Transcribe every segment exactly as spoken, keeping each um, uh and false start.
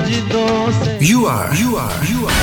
साजिदों से You are, you are, you are.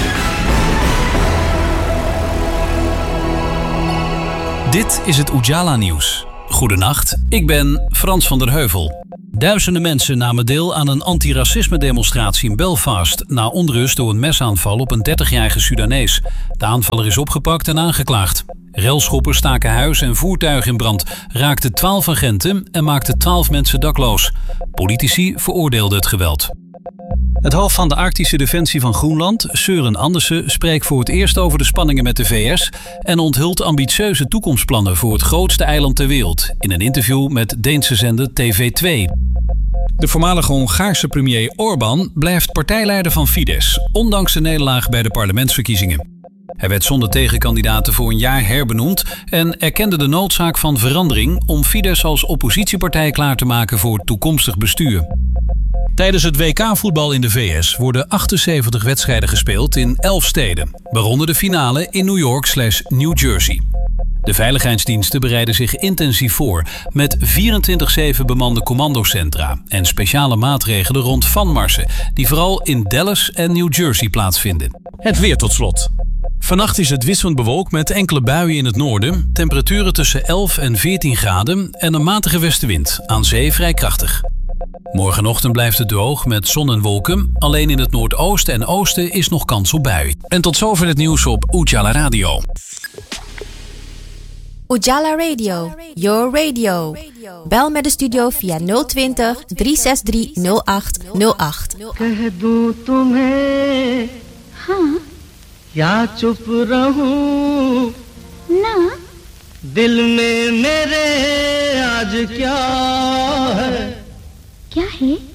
Dit is het Ujala Nieuws. Goedenacht, ik ben Frans van der Heuvel. Duizenden mensen namen deel aan een antiracisme-demonstratie in Belfast na onrust door een mesaanval op een dertigjarige Sudanees. De aanvaller is opgepakt en aangeklaagd. Relschoppers staken huis en voertuig in brand, raakten twaalf agenten en maakten twaalf mensen dakloos. Politici veroordeelden het geweld. Het hoofd van de Arctische Defensie van Groenland, Søren Andersen, spreekt voor het eerst over de spanningen met de V S en onthult ambitieuze toekomstplannen voor het grootste eiland ter wereld in een interview met Deense zender T V twee. De voormalige Hongaarse premier Orbán blijft partijleider van Fidesz, ondanks de nederlaag bij de parlementsverkiezingen. Hij werd zonder tegenkandidaten voor een jaar herbenoemd en erkende de noodzaak van verandering om Fidesz als oppositiepartij klaar te maken voor toekomstig bestuur. Tijdens het W K-voetbal in de V S worden achtenzeventig wedstrijden gespeeld in elf steden, waaronder de finale in New York slash New Jersey. De veiligheidsdiensten bereiden zich intensief voor met vierentwintig zeven bemande commandocentra en speciale maatregelen rond vanmarsen die vooral in Dallas en New Jersey plaatsvinden. Het weer tot slot. Vannacht is het wisselend bewolkt met enkele buien in het noorden, temperaturen tussen elf en veertien graden en een matige westenwind, aan zee vrij krachtig. Morgenochtend blijft het droog met zon en wolken. Alleen in het noordoosten en oosten is nog kans op bui. En tot zover het nieuws op Ujala Radio. Ujala Radio, your radio. Bel met de studio via nul twintig, drie zes drie, nul acht nul acht. कह दूं तुम्हें हाँ या चुप रहूं ना दिल में मेरे आज क्या है क्या है